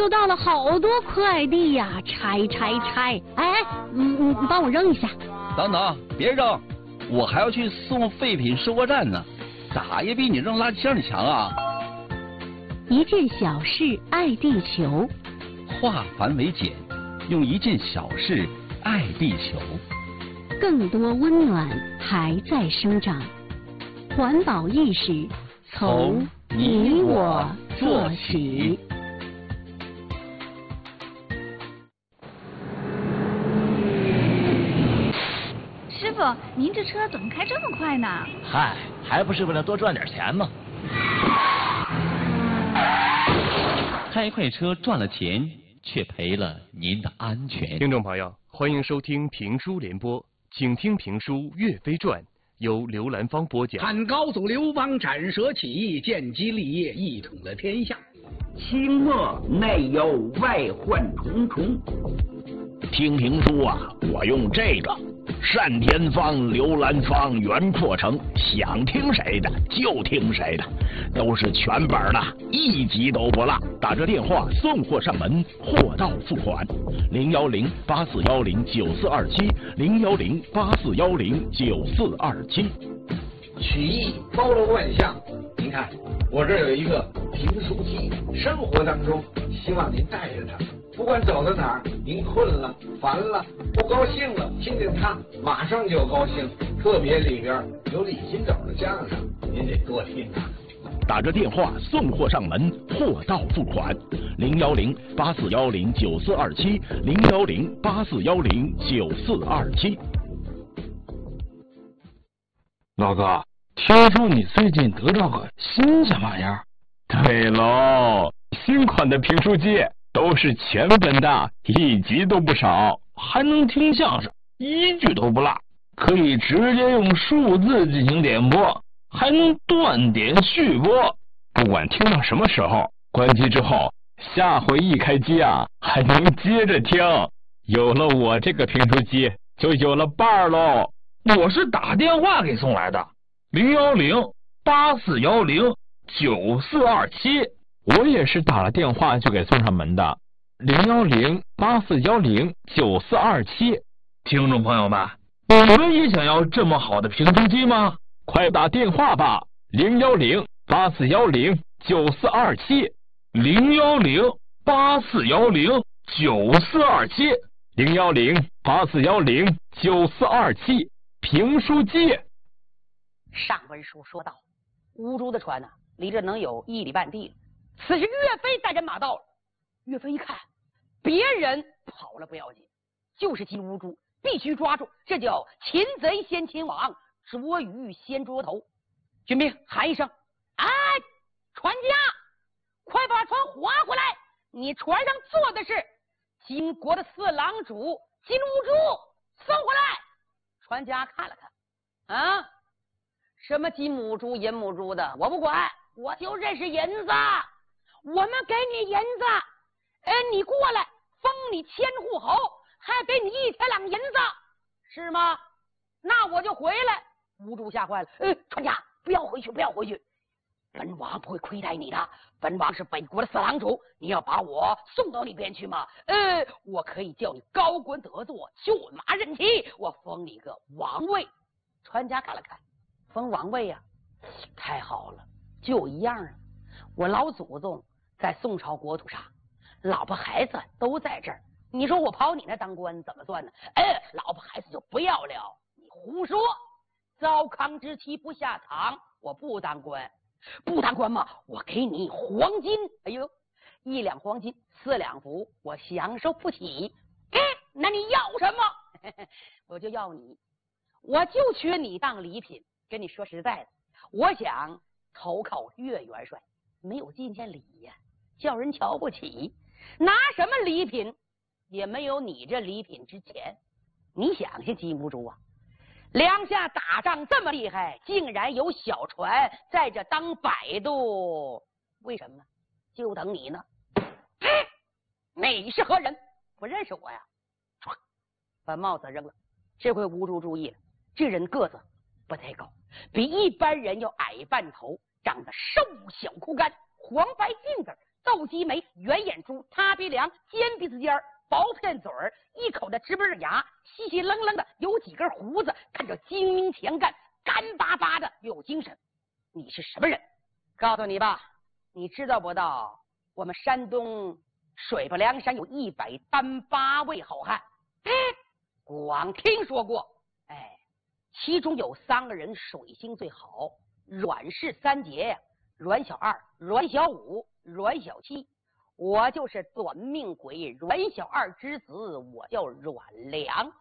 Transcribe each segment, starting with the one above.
又到了好多快递呀，拆！哎，你帮我扔一下。 等等，别扔，我还要去送废品收货站呢，咋也比你扔垃圾箱里强啊！ 一件小事爱地球， 化繁为简，用一件小事爱地球。 更多温暖还在生长，环保意识从你我做起。 师傅，您这车怎么开这么快呢？ 嗨，还不是为了多赚点钱吗？ 开快车赚了钱，却赔了您的安全。 听众朋友，欢迎收听评书联播，请听评书《岳飞传》，由刘兰芳播讲。 汉高祖刘邦斩蛇起义，建基立业，一统了天下。 清末内忧外患重重。听评书啊，我用这个单田芳、刘兰芳原破成，想听谁的就听谁的，都是全本的，一集都不落。打这电话送货上门，货到付款。010-8410-9427，010-8410-9427。 曲艺包罗万象，您看我这有一个评书机，生活当中希望您带着它，不管走到哪儿，您困了、烦了、不高兴了，听见它马上就高兴。特别里边有李金斗的相声，您得多听啊。 打着电话送货上门，货到付款。010-8410-9427，010-8410-9427。 老哥，听说你最近得到个新什么玩意儿？ 对喽，新款的评书机都是全本的，一集都不少， 还能听相声，一句都不落，可以直接用数字进行点播，还能断点续播， 不管听到什么时候，关机之后，下回一开机啊，还能接着听。有了我这个评书机，就有了伴儿喽。 我是打电话给送来的，010-8410-9427。 我也是打了电话就给送上门的，010-8410-9427。 听众朋友们，你们也想要这么好的评书机吗？ 快打电话吧，010-8410-9427，010-8410-9427，评书机。 上文书说到，乌珠的船离这能有1里半地了。此时岳飞带人马到了，岳飞一看，别人跑了不要紧，就是急乌珠，必须抓住，这叫擒贼先擒王，捉鱼先捉头。军兵喊一声：“哎，船家，快把船划回来！你船上坐的是金国的4郎主金乌珠，送回来！”船家看了看，啊，什么金母猪、银母猪的，我不管，我就认识银子。我们给你银子，你过来封你千户侯，还给你1千两银子，是吗？那我就回来。乌珠吓坏了，船家不要回去，不要回去，本王不会亏待你的，本王是北国的4郎主，你要把我送到那边去吗？我可以叫你高官得坐，骏马任骑，我封你个王位。船家看了看，封王位呀，太好了，就一样啊，我老祖宗在宋朝国土上，老婆孩子都在这儿，你说我跑你那当官怎么算呢？老婆孩子就不要了，你胡说！糟糠之妻不下堂，我不当官，不当官嘛，我给你黄金，哎呦，1两黄金4两符，我享受不起。那你要什么？我就要你，我就缺你当礼品。跟你说实在的，我想投靠岳元帅，没有进见礼呀，叫人瞧不起，拿什么礼品也没有你这礼品值钱。你想想金乌珠啊，梁下打仗这么厉害，竟然有小船在这当摆渡，为什么？就等你呢。你是何人？不认识我呀？把帽子扔了。这回乌珠注意了，这人个子不太高，比一般人要矮半头，长得瘦小枯干，黄白净子， 斗鸡眉，圆眼珠，塌鼻梁，尖鼻子尖儿，薄片嘴儿，一口的直板牙，稀稀愣愣的有几根胡子，看着精明强干，干巴巴的又有精神。你是什么人？告诉你吧，你知道不道我们山东水泊梁山有138位好汉？光听说过。其中有3个人水性最好，阮氏3杰呀，阮小二、阮小五、阮小七。我就是短命鬼阮小二之子，我叫阮良。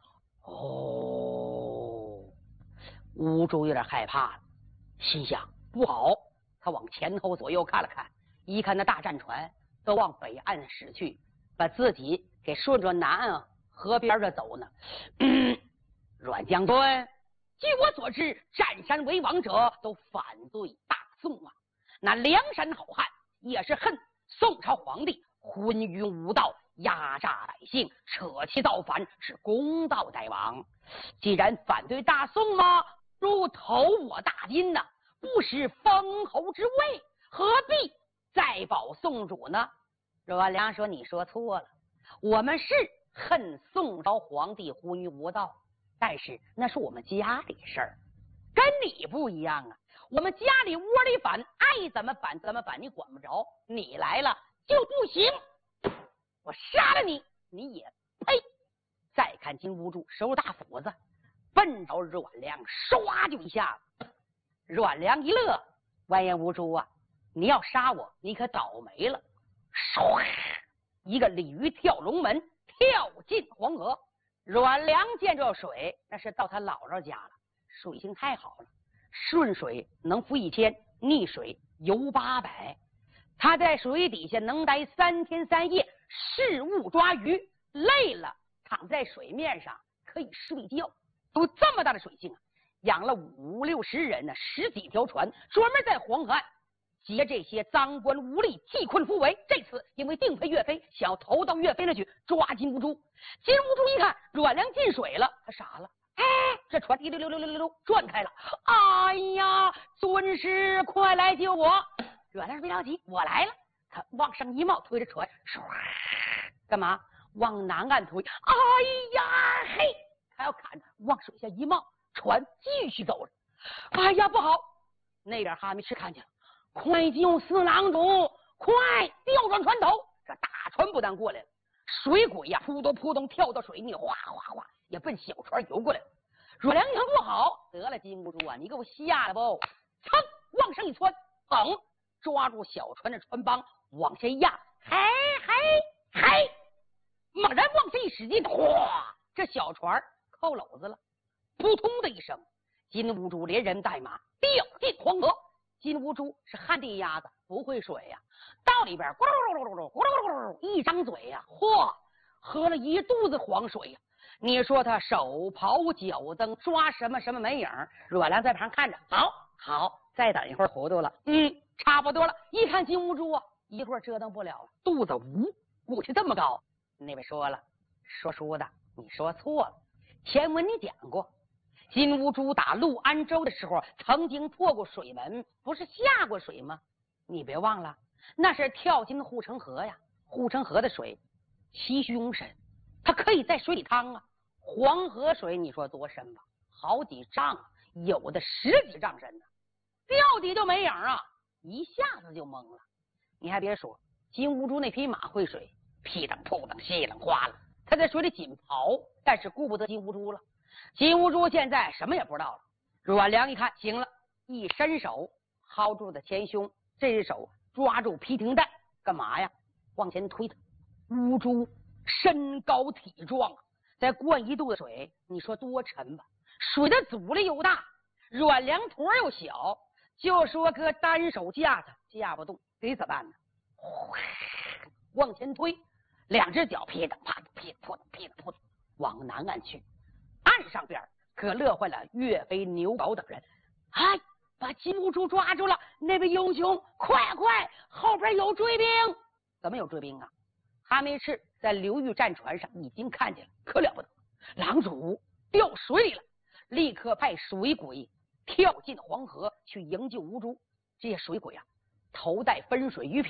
吴珠有点害怕了，心想不好。他往前后左右看了看，一看那大战船都往北岸驶去，把自己给顺着南岸河边这走呢。阮将军，据我所知，占山为王者都反对大宋啊！那梁山好汉也是恨宋朝皇帝昏庸无道，压榨百姓，扯旗造反，是公道在王。既然反对大宋嘛，如投我大金呐，不失封侯之位，何必再保宋主呢？阮良说：“你说错了，我们是恨宋朝皇帝昏庸无道。”但是那是我们家里事儿，跟你不一样啊！我们家里窝里反，爱怎么反怎么反，你管不着。你来了就不行，我杀了你，你也呸！再看金兀术手大斧子，奔着阮良唰就一下子。阮良一乐，完颜兀术啊，你要杀我，你可倒霉了！唰，一个鲤鱼跳龙门，跳进黄河。阮良见着水，那是到他姥姥家了，水性太好了，顺水能浮1000，逆水游800。他在水底下能待3天3夜，视物抓鱼，累了躺在水面上可以睡觉。有这么大的水性啊，养了50、60人呢，10几条船，专门在黄河岸劫这些赃官污吏，替困夫为。这次因为定配岳飞，想要投到岳飞那去抓金兀术。金兀术一看阮良进水了，他傻了，这船滴溜溜溜溜溜转开了。哎呀，尊师快来救我！阮良别着急，我来了。他往上一冒，推着船唰，干嘛往南岸推？哎呀嘿，他要砍，往水下一冒，船继续走着。哎呀不好，那点哈密士看见了，快救四郎主，快调转船头！这大船不但过来了，水鬼呀扑通扑通跳到水里，哗哗哗也奔小船游过来了。阮良一看不好，得了，金兀术啊，你给我下来不？噌，往上一窜，抓住小船的船帮往下一压，猛然往下一使劲，哗，这小船扣篓子了，扑通的一声，金兀术连人带马掉进黄河。金兀术是旱地鸭子，不会水呀，到里边咕噜噜噜噜咕噜噜噜一张嘴呀，嚯，喝了一肚子黄水呀。你说他手刨脚蹬，抓什么什么没影。阮良在旁看着，好，再等一会儿糊涂了，差不多了。一看金兀术啊，一会儿折腾不了了，肚子鼓起这么高。那位说了，说书的，你说错了。前文你讲过，金兀术打陆安州的时候，曾经破过水门，不是下过水吗？你别忘了，那是跳进护城河呀。护城河的水其凶深，它可以在水里趟啊。黄河水你说多深吧？好几丈，有的10几丈深呢，掉底就没影啊，一下子就懵了。你还别说，金兀术那匹马会水，屁腾扑腾稀楞哗了，他在水里紧刨，但是顾不得金兀术了。金兀术现在什么也不知道了。阮良一看行了，一伸手薅住的前胸，这只手抓住皮停带，干嘛呀？往前推他。兀术身高体壮，再灌一肚子水，你说多沉吧？水的阻力又大，阮良坨又小，就说搁单手架他架不动，得怎么办呢？往前推，两只脚噼里啪啦噼里扑通噼里扑通往南岸去。岸上边可乐坏了岳飞、牛皋等人，把金兀术抓住了！那位英雄，快，后边有追兵！怎么有追兵啊？哈密赤在刘裕战船上已经看见了，可了不得！郎主掉水里了，立刻派水鬼跳进黄河去营救兀术。这些水鬼啊，头戴分水鱼皮帽，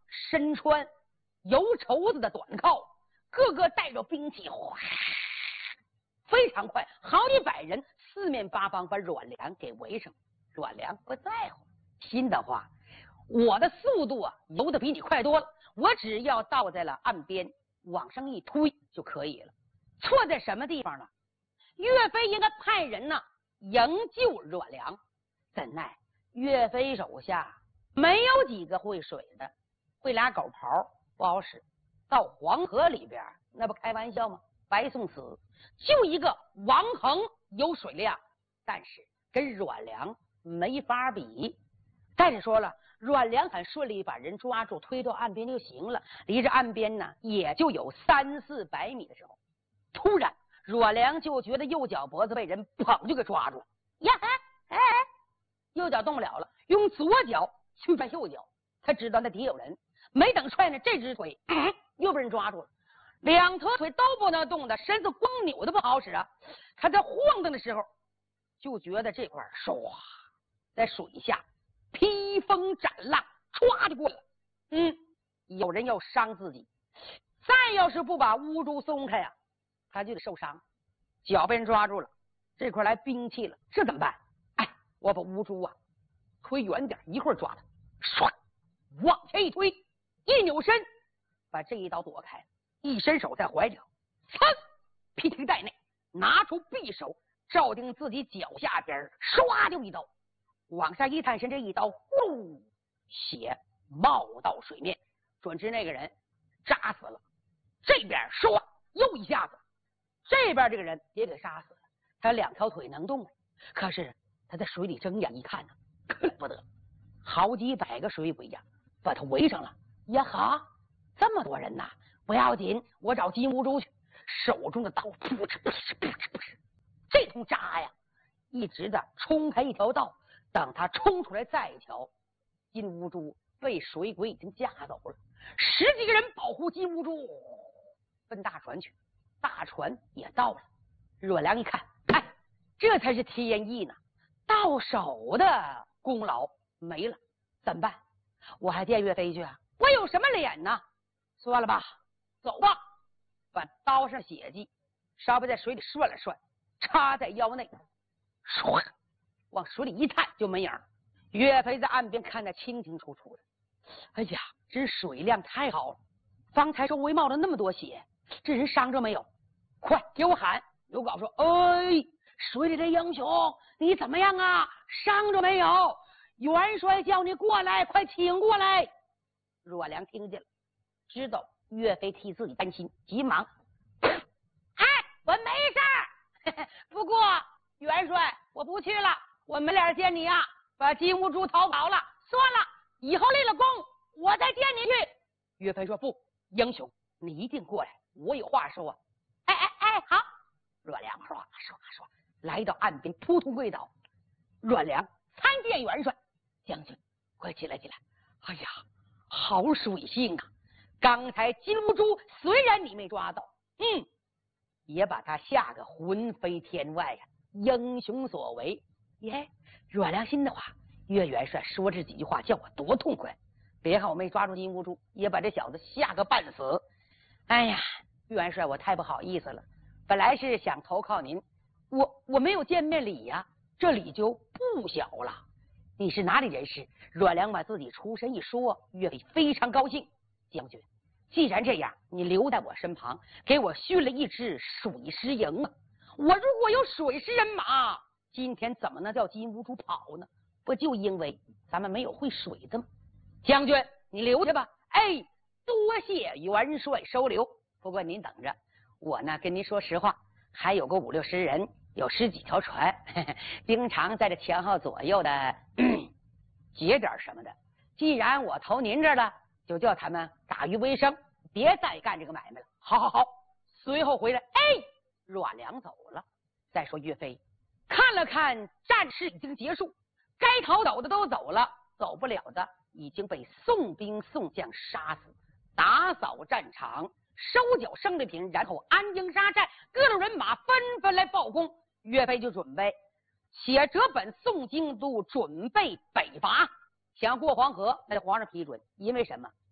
身穿油绸子的短靠，个个带着兵器，哗，非常快，好几百人四面八方把阮良给围上。阮良不在乎，心的话，我的速度啊游得比你快多了，我只要到在了岸边，往上一推就可以了。错在什么地方呢？岳飞应该派人呢营救阮良，怎奈岳飞手下没有几个会水的，会俩狗刨不好使，到黄河里边那不开玩笑吗？白送死。就一个王衡有水量，但是跟阮良没法比。再者说了，阮良很顺利把人抓住，推到岸边就行了，离着岸边呢也就有300-400米的时候，突然阮良就觉得右脚脖子被人捧就给抓住了呀！右脚动不了了，用左脚去踹右脚，他知道那底有人，没等踹呢，这只腿又被人抓住了，两条腿都不能动的，身子光扭的不好使啊！他在晃荡的时候，就觉得这块唰，在水下披风斩浪，歘就过来了。有人要伤自己，再要是不把乌珠松开呀，他就得受伤。脚被人抓住了，这块来兵器了，这怎么办？我把乌珠啊推远点，一会儿抓他，唰，往前一推，一扭身，把这一刀躲开，一伸手在怀里，噌，劈停在内，拿出匕首，照定自己脚下边，唰就一刀，往上一探身，这一刀，呼，血冒到水面，准知那个人扎死了。这边唰又一下子，这边这个人也给杀死了。他两条腿能动，可是他在水里睁眼一看呢，可不得，好几百个水鬼呀，把他围上了。呀哈，这么多人呐！不要紧，我找金乌珠去。手中的刀噗哧噗哧噗哧噗哧，这通扎呀，一直的冲开一条道。等他冲出来再一条，金乌珠被水鬼已经架走了。10几个人保护金乌珠，奔大船去。大船也到了。阮良一看，这才是天意呢，到手的功劳没了，怎么办？我还见岳飞去啊？我有什么脸呢？算了吧，走吧。把刀上血迹稍微在水里涮了涮，插在腰内，唰，往水里一探就没影。岳飞在岸边看得清清楚楚的。哎呀，这水量太好了，方才周围冒了那么多血，这人伤着没有？快给我喊！有稿说，水里的英雄，你怎么样啊？伤着没有？元帅叫你过来，快请过来。阮良听见了，知道岳飞替自己担心，急忙，我没事儿，不过元帅我不去了，我没脸见你啊，把金乌珠逃跑了，算了，以后立了功我再见你去。岳飞说，不，英雄你一定过来，我有话说。好。阮良说来到岸边，扑通跪倒。阮良参见元帅。将军快起来起来。哎呀，好水性啊，刚才金乌珠虽然你没抓到，也把他吓个魂飞天外呀，英雄所为。阮良心的话，岳元帅说这几句话叫我多痛快，别看我没抓住金乌珠，也把这小子吓个半死。哎呀，元帅我太不好意思了，本来是想投靠您，我没有见面礼呀，这礼就不小了。你是哪里人士？阮良把自己出身一说，岳飞非常高兴。将军，既然这样，你留在我身旁，给我训了一支水师营啊！我如果有水师人马，今天怎么能叫金乌珠跑呢？不就因为咱们没有会水的吗？将军，你留下吧。多谢元帅收留。不过您等着，我呢跟您说实话，还有个5、60人，有10几条船，经常在这前后左右的劫点什么的。既然我投您这儿了，就叫他们打鱼为生，别再干这个买卖了。好。随后回来，阮良走了。再说岳飞看了看战事已经结束，该逃走的都走了，走不了的已经被宋兵宋将杀死，打扫战场，收缴胜利品，然后安营扎寨，各路人马纷纷来报功。岳飞就准备写折本送京都，准备北伐，想要过黄河，那得皇上批准。因为什么？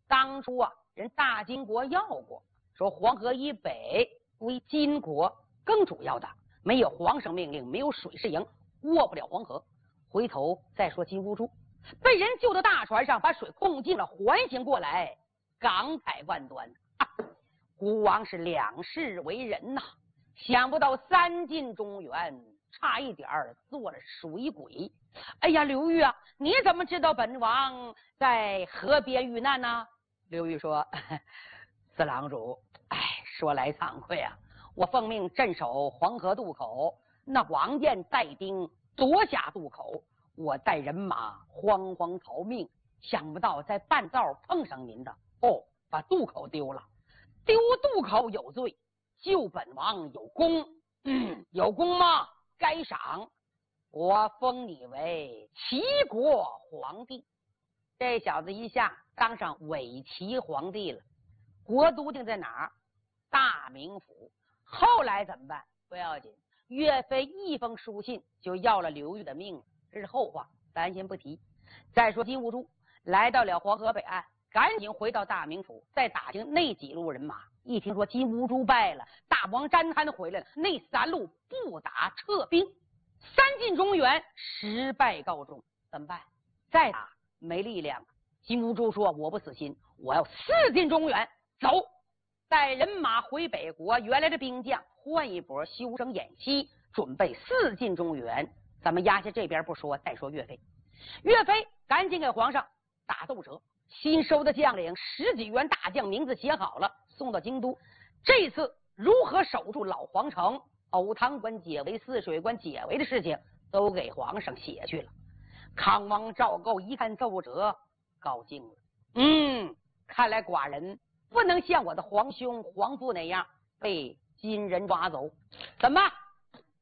当初啊，人大金国要过，说黄河以北为金国，更主要的没有皇上命令，没有水师营，过不了黄河。回头再说金兀术被人救到大船上，把水控进了，环行过来，感慨万端。孤王是两世为人呐，想不到3进中原，差一点做了水鬼。哎呀，刘裕啊，你怎么知道本王在河边遇难呢？刘裕说：“四郎主，说来惭愧啊，我奉命镇守黄河渡口，那王燕带兵夺下渡口，我带人马慌慌逃命，想不到在半道碰上您的，把渡口丢了。丢渡口有罪，救本王有功。有功吗？该赏，我封你为齐国皇帝。”这小子一下当上伪齐皇帝了。国都定在哪儿？大名府。后来怎么办？不要紧，岳飞一封书信就要了刘裕的命，这是后话，咱先不提。再说金兀术来到了黄河北岸，赶紧回到大名府，再打听那几路人马。一听说金兀术败了，大王詹憨回来了，那3路不打撤兵，3进中原失败告终。怎么办？再打没力量。金兀术说：“我不死心，我要4进中原。”走，带人马回北国，原来的兵将换一波，修整演习，准备4进中原。咱们压下这边不说，再说岳飞。岳飞赶紧给皇上打奏折，新收的将领10几员大将名字写好了，送到京都。这次如何守住老皇城、藕塘关解围、泗水关解围的事情，都给皇上写去了。康王赵构一看奏折，高兴了。看来寡人不能像我的皇兄皇父那样被金人抓走。怎么